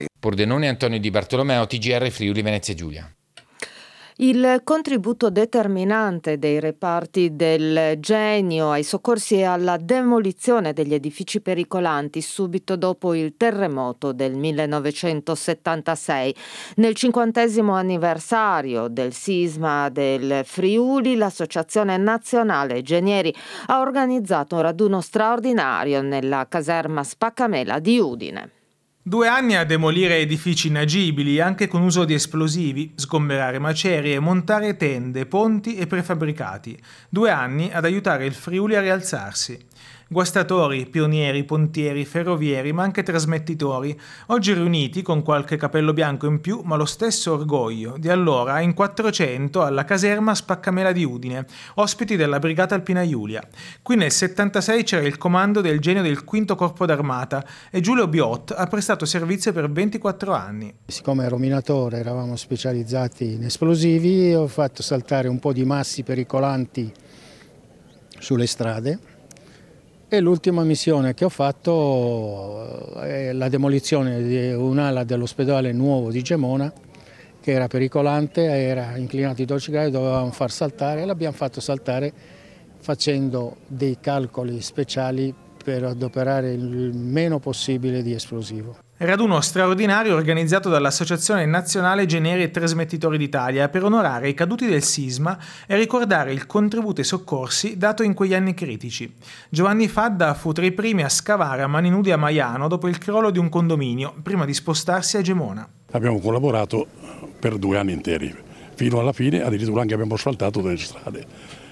Pordenone, Antonio Di Bartolomeo, TGR Friuli Venezia Giulia. Il contributo determinante dei reparti del Genio ai soccorsi e alla demolizione degli edifici pericolanti subito dopo il terremoto del 1976. Nel 50° anniversario del sisma del Friuli, l'Associazione Nazionale Genieri ha organizzato un raduno straordinario nella caserma Spaccamela di Udine. 2 anni a demolire edifici inagibili, anche con uso di esplosivi, sgomberare macerie, montare tende, ponti e prefabbricati. 2 anni ad aiutare il Friuli a rialzarsi. Guastatori, pionieri, pontieri, ferrovieri, ma anche trasmettitori, oggi riuniti con qualche capello bianco in più, ma lo stesso orgoglio di allora in 400 alla caserma Spaccamela di Udine, ospiti della Brigata Alpina Giulia. Qui nel 76 c'era il comando del Genio del V Corpo d'Armata e Giulio Biot ha prestato servizio per 24 anni. Siccome ero minatore, eravamo specializzati in esplosivi, ho fatto saltare un po' di massi pericolanti sulle strade. E l'ultima missione che ho fatto è la demolizione di un'ala dell'ospedale nuovo di Gemona, che era pericolante, era inclinato di 12 gradi, dovevamo far saltare, e l'abbiamo fatto saltare facendo dei calcoli speciali per adoperare il meno possibile di esplosivo. Raduno straordinario organizzato dall'Associazione Nazionale Genieri e Trasmettitori d'Italia per onorare i caduti del sisma e ricordare il contributo ai soccorsi dato in quegli anni critici. Giovanni Fadda fu tra i primi a scavare a mani nude a Maiano dopo il crollo di un condominio, prima di spostarsi a Gemona. Abbiamo collaborato per 2 anni interi, fino alla fine addirittura anche abbiamo asfaltato delle strade,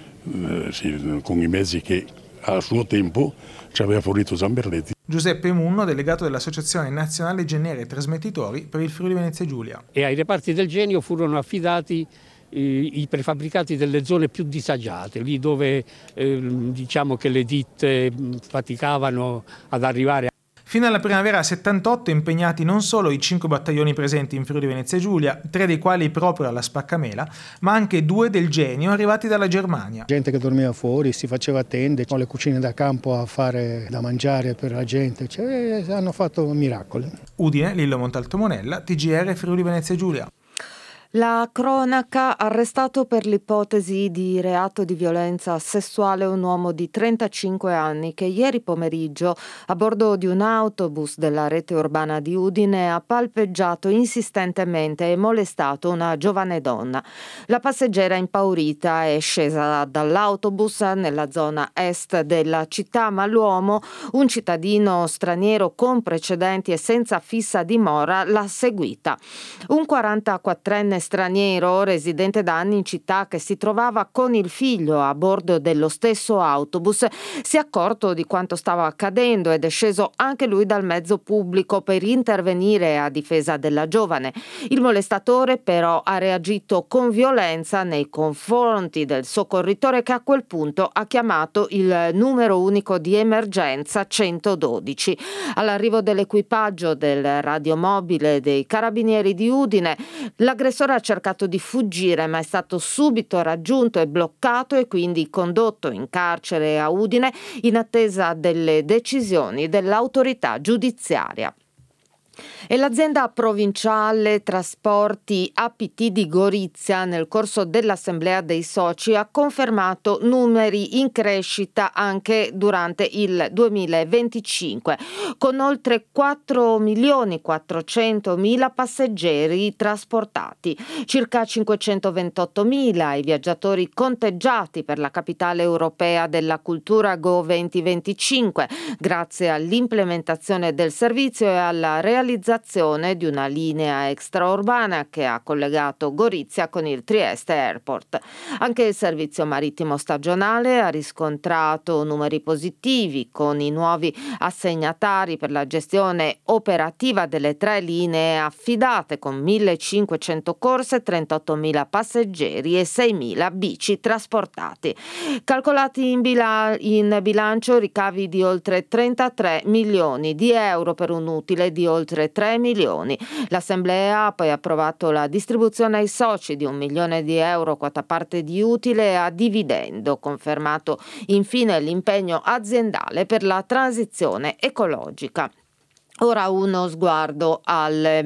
con i mezzi che a suo tempo ci aveva fornito Zamberletti. Giuseppe Munno, delegato dell'Associazione Nazionale Genieri e Trasmettitori per il Friuli Venezia Giulia. E ai reparti del Genio furono affidati i prefabbricati delle zone più disagiate, lì dove diciamo che le ditte faticavano ad arrivare. Fino alla primavera 78 impegnati non solo i 5 battaglioni presenti in Friuli Venezia Giulia, 3 dei quali proprio alla Spaccamela, ma anche 2 del Genio arrivati dalla Germania. Gente che dormiva fuori, si faceva tende, con le cucine da campo a fare da mangiare per la gente, hanno fatto miracoli. Udine, Lillo Montalto Monella, TGR Friuli Venezia Giulia. La cronaca: arrestato per l'ipotesi di reato di violenza sessuale un uomo di 35 anni che ieri pomeriggio a bordo di un autobus della rete urbana di Udine ha palpeggiato insistentemente e molestato una giovane donna. La passeggera impaurita è scesa dall'autobus nella zona est della città, ma l'uomo, un cittadino straniero con precedenti e senza fissa dimora, l'ha seguita. Un 44enne straniero residente da anni in città che si trovava con il figlio a bordo dello stesso autobus si è accorto di quanto stava accadendo ed è sceso anche lui dal mezzo pubblico per intervenire a difesa della giovane. Il molestatore però ha reagito con violenza nei confronti del soccorritore, che a quel punto ha chiamato il numero unico di emergenza 112. All'arrivo dell'equipaggio del radiomobile dei Carabinieri di Udine, l'aggressore ha cercato di fuggire, ma è stato subito raggiunto e bloccato e quindi condotto in carcere a Udine in attesa delle decisioni dell'autorità giudiziaria. E l'azienda provinciale trasporti APT di Gorizia, nel corso dell'assemblea dei soci, ha confermato numeri in crescita anche durante il 2025, con oltre 4.400.000 passeggeri trasportati, circa 528.000 i viaggiatori conteggiati per la capitale europea della cultura Go 2025, grazie all'implementazione del servizio e alla realizzazione di una linea extraurbana che ha collegato Gorizia con il Trieste Airport. Anche il servizio marittimo stagionale ha riscontrato numeri positivi, con i nuovi assegnatari per la gestione operativa delle 3 linee affidate, con 1.500 corse, 38.000 passeggeri e 6.000 bici trasportati. Calcolati in bilancio ricavi di oltre 33 milioni di euro per un utile di oltre 3 milioni. L'Assemblea ha poi approvato la distribuzione ai soci di 1 milione di euro quota parte di utile a dividendo, confermato infine l'impegno aziendale per la transizione ecologica. Ora uno sguardo al